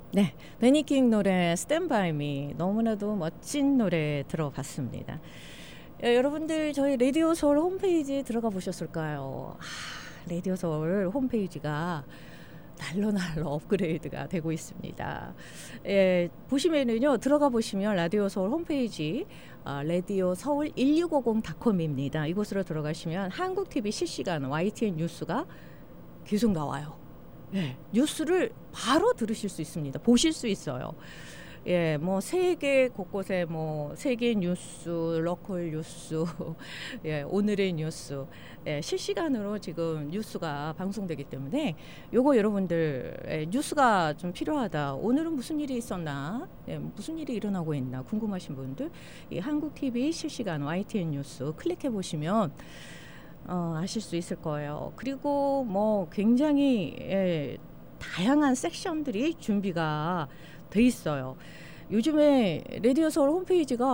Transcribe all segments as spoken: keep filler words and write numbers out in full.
네, 베니킹 노래 Stand By Me 너무나도 멋진 노래 들어봤습니다. 예, 여러분들 저희 라디오 서울 홈페이지에 들어가 보셨을까요? 아, 라디오 서울 홈페이지가 날로 날로 업그레이드가 되고 있습니다. 예, 보시면은요, 들어가 보시면 라디오 서울 홈페이지 어, 라디오 서울 일육오공 닷컴입니다. 이곳으로 들어가시면 한국 티비 실시간 와이티엔 뉴스가 계속 나와요. 예, 뉴스를 바로 들으실 수 있습니다. 보실 수 있어요. 예, 뭐 세계 곳곳에 뭐 세계 뉴스, 로컬 뉴스, 예, 오늘의 뉴스, 예, 실시간으로 지금 뉴스가 방송되기 때문에 요거 여러분들 예, 뉴스가 좀 필요하다. 오늘은 무슨 일이 있었나, 예, 무슨 일이 일어나고 있나 궁금하신 분들 이 한국 티비 실시간 와이티엔 뉴스 클릭해 보시면. 어, 아실 수 있을 거예요. 그리고 뭐 굉장히 예, 다양한 섹션들이 준비가 돼 있어요. 요즘에 라디오 서울 홈페이지가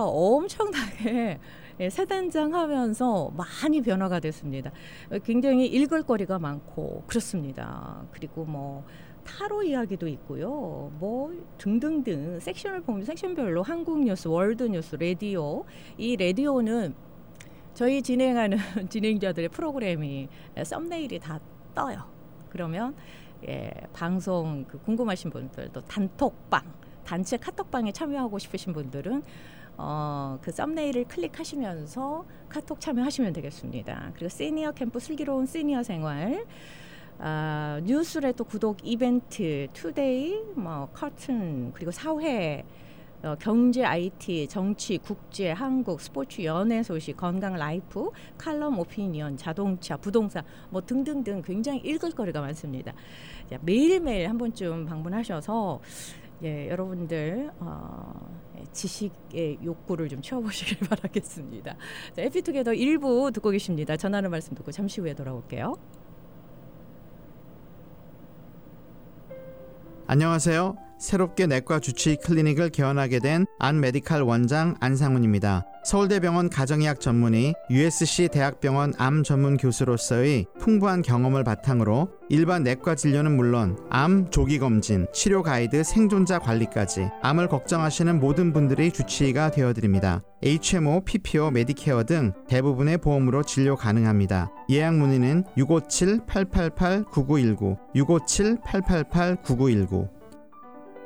엄청나게 예, 새 단장하면서 많이 변화가 됐습니다. 굉장히 읽을 거리가 많고 그렇습니다. 그리고 뭐 타로 이야기도 있고요. 뭐 등등등 섹션을 보면 섹션별로 한국 뉴스, 월드 뉴스, 라디오. 이 라디오는 저희 진행하는 진행자들의 프로그램이 썸네일이 다 떠요. 그러면 예, 방송 그 궁금하신 분들 또 단톡방, 단체 카톡방에 참여하고 싶으신 분들은 어, 그 썸네일을 클릭하시면서 카톡 참여하시면 되겠습니다. 그리고 시니어 캠프 슬기로운 시니어 생활, 아, 뉴스레터 구독 이벤트, 투데이, 뭐 커튼, 그리고 사회, 어, 경제, 아이티, 정치, 국제, 한국, 스포츠, 연예 소식, 건강, 라이프, 칼럼, 오피니언, 자동차, 부동산 뭐 등등등 굉장히 읽을 거리가 많습니다. 자, 매일매일 한 번쯤 방문하셔서 예, 여러분들 어, 지식의 욕구를 좀 채워보시길 바라겠습니다. 자, 해피투게더 일 부 듣고 계십니다. 전하는 말씀 듣고 잠시 후에 돌아올게요. 안녕하세요. 새롭게 내과 주치의 클리닉을 개원하게 된 안메디칼 원장 안상훈입니다. 서울대병원 가정의학 전문의, 유에스씨 대학병원 암 전문 교수로서의 풍부한 경험을 바탕으로 일반 내과 진료는 물론 암 조기검진, 치료 가이드, 생존자 관리까지 암을 걱정하시는 모든 분들의 주치의가 되어드립니다. 에이치엠오, 피피오, 메디케어 등 대부분의 보험으로 진료 가능합니다. 예약 문의는 육오칠 팔팔팔 구구일구, 육오칠 팔팔팔 구구일구,